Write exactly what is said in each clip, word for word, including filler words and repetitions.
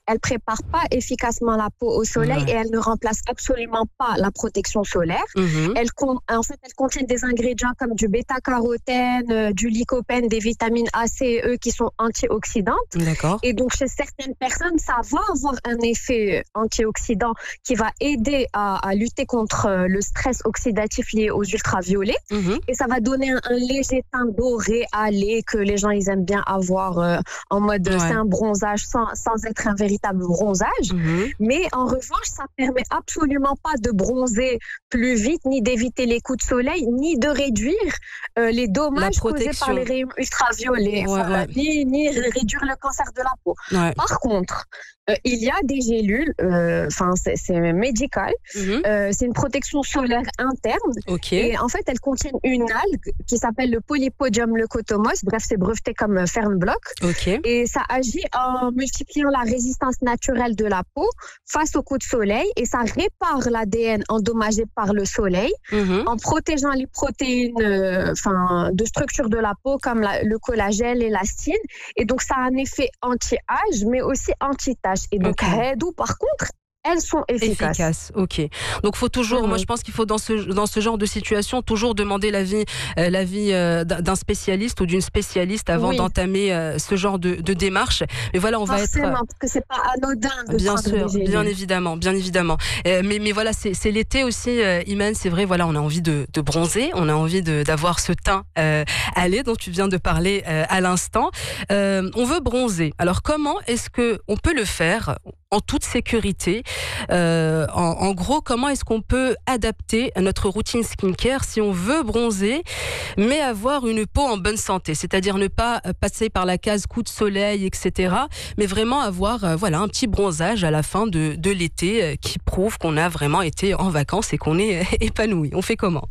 elle prépare pas efficacement la peau au soleil Ouais. et elle ne remplace absolument pas la protection solaire. Mhm. Elle, con- en fait, elle contient des ingrédients comme du bêta-carotène, euh, du lycopène, des vitamines A, C et E qui sont antioxydantes. D'accord. Et donc, chez certaines personnes, ça va avoir un effet antioxydant qui va aider à, à lutter contre euh, le stress oxydatif lié aux ultraviolets. Mhm. Et ça va donner un, un léger teint doré allé que les gens ils aiment bien avoir euh, en mode Ouais. c'est un bronzage sans, sans être un véritable bronzage. Mhm. Mais en revanche, ça permet absolument pas de bronzer plus vite, ni d'éviter les coups de soleil, ni de réduire euh, les dommages causés par protection. les rayons ultraviolets, Ouais, voilà, ouais. ni, ni réduire le cancer de la peau. Ouais. Par contre, euh, il y a des gélules, enfin c'est, c'est médical, Mhm. euh, c'est une protection solaire interne. Ok. Et en fait, elles contiennent une algue qui s'appelle le Polypodium leucotomos. Bref, c'est breveté comme euh, Fernblock. Ok. Et ça agit en multipliant la résistance naturelle de la peau face aux coups de soleil. Et ça répare l'A D N endommagé par le soleil Mhm. en protégeant les protéines euh, enfin, de structure de la peau comme la- le collagène, l'élastine. Et donc, ça a un effet anti-âge, mais aussi anti-tache. Et donc, Ok. Redou, par contre, elles sont efficaces. Efficace, ok. Donc faut toujours, Mhm. moi je pense qu'il faut dans ce dans ce genre de situation toujours demander l'avis euh, l'avis euh, d'un d'un spécialiste ou d'une spécialiste avant Oui. d'entamer euh, ce genre de, de démarche. Mais voilà, on va être Forcément, parce que c'est pas anodin de bien prendre sûr, des gélules. bien évidemment, bien évidemment. Euh, mais mais voilà, c'est c'est l'été aussi, euh, Iman, c'est vrai. Voilà, on a envie de, de bronzer, on a envie de d'avoir ce teint euh, allé dont tu viens de parler euh, à l'instant. Euh, on veut bronzer. Alors comment est-ce que on peut le faire en toute sécurité? Euh, en, en gros, comment est-ce qu'on peut adapter notre routine skincare si on veut bronzer, mais avoir une peau en bonne santé? C'est-à-dire ne pas passer par la case coup de soleil, et cetera, mais vraiment avoir euh, voilà, un petit bronzage à la fin de, de l'été euh, qui prouve qu'on a vraiment été en vacances et qu'on est épanoui. On fait comment?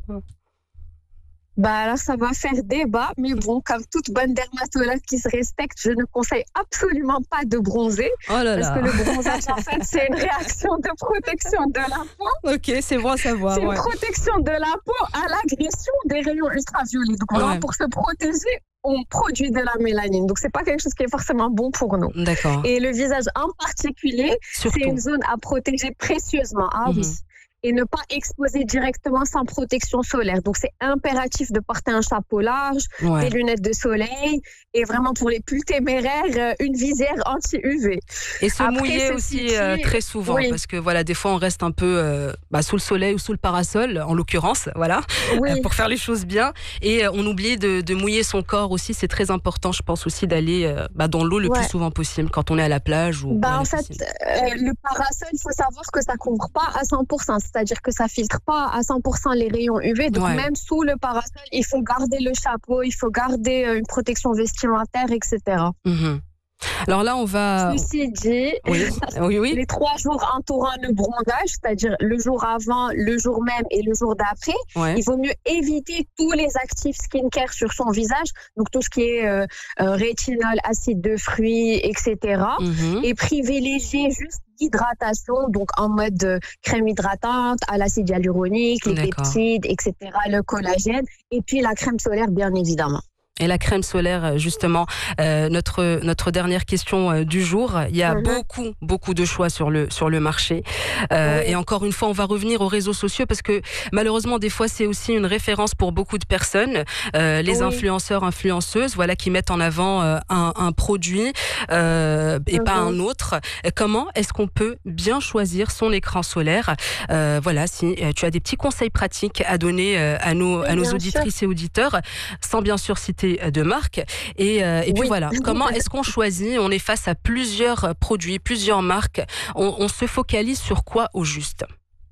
Bah là, ça va faire débat, mais bon, comme toute bonne dermatologue qui se respecte, je ne conseille absolument pas de bronzer, Oh là parce que là. le bronzage, en fait, c'est une réaction de protection de la peau. Ok, c'est bon à savoir. C'est une Ouais. protection de la peau à l'agression des rayons ultraviolets. Donc vraiment, Ouais. pour se protéger, on produit de la mélanine. Donc c'est pas quelque chose qui est forcément bon pour nous. D'accord. Et le visage en particulier, c'est Surtout. une zone à protéger précieusement. Ah oui. Mhm. Et ne pas exposer directement sans protection solaire. Donc, c'est impératif de porter un chapeau large, Ouais. des lunettes de soleil et vraiment pour les plus téméraires, euh, une visière anti-U V. Et se Après, mouiller ceci aussi dit, euh, très souvent, oui. parce que voilà, des fois on reste un peu euh, bah, sous le soleil ou sous le parasol, en l'occurrence, voilà, Oui. euh, pour faire les choses bien. Et euh, on oublie de, de mouiller son corps aussi. C'est très important, je pense aussi, d'aller euh, bah, dans l'eau le Ouais. plus souvent possible quand on est à la plage ou, ou Bah, à la en fait, piscine. euh, le parasol, il faut savoir que ça couvre pas à cent pour cent, c'est-à-dire que ça filtre pas à cent pour cent les rayons U V. Donc, Ouais. même sous le parasol, il faut garder le chapeau, il faut garder euh, une protection vestimentaire, et cetera. Mhm. Alors là, on va. Ceci dit, Oui, oui, oui. les trois jours entourant le bronzage, c'est-à-dire le jour avant, le jour même et le jour d'après, Ouais. il vaut mieux éviter tous les actifs skincare sur son visage, donc tout ce qui est euh, euh, rétinol, acide de fruits, et cetera. Mhm. Et privilégier juste l'hydratation, donc en mode euh, crème hydratante, à l'acide hyaluronique, les D'accord. peptides, et cetera, le collagène, et puis la crème solaire, bien évidemment. Et la crème solaire, justement, euh, notre notre dernière question euh, du jour. Il y a Mhm. beaucoup beaucoup de choix sur le sur le marché. Euh, Oui. Et encore une fois, on va revenir aux réseaux sociaux parce que malheureusement, des fois, c'est aussi une référence pour beaucoup de personnes. Euh, les Oui. influenceurs, influenceuses, voilà, qui mettent en avant euh, un, un produit euh, et Mhm. pas un autre. Comment est-ce qu'on peut bien choisir son écran solaire? Euh, Voilà, si euh, tu as des petits conseils pratiques à donner euh, à nos Oui, à nos bien auditrices et auditeurs, sans bien sûr citer de marque. Et, euh, et puis Oui. voilà, comment est-ce qu'on choisit? On est face à plusieurs produits, plusieurs marques. On, on se focalise sur quoi au juste?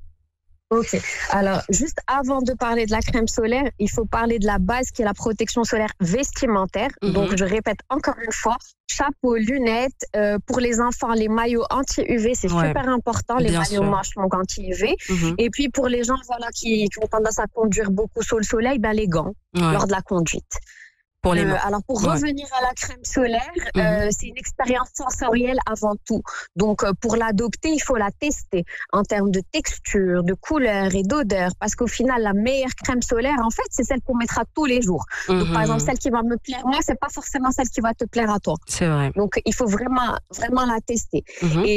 Ok. Alors, juste avant de parler de la crème solaire, il faut parler de la base qui est la protection solaire vestimentaire. Mhm. Donc, je répète encore une fois, chapeau, lunettes. Euh, pour les enfants, les maillots anti-U V, c'est Ouais. super important. Les Bien maillots sûr. manches longues anti-U V. Mhm. Et puis, pour les gens voilà, qui, qui ont tendance à conduire beaucoup sous le soleil, ben, les gants Ouais. lors de la conduite. Pour les Euh, mains. alors, pour Ouais. revenir à la crème solaire, Mhm. euh, c'est une expérience sensorielle avant tout. Donc, euh, pour l'adopter, il faut la tester en termes de texture, de couleur et d'odeur. Parce qu'au final, la meilleure crème solaire, en fait, c'est celle qu'on mettra tous les jours. Donc, par Mhm. exemple, celle qui va me plaire moi, c'est pas forcément celle qui va te plaire à toi. C'est vrai. Donc, il faut vraiment, vraiment la tester. Mhm. Et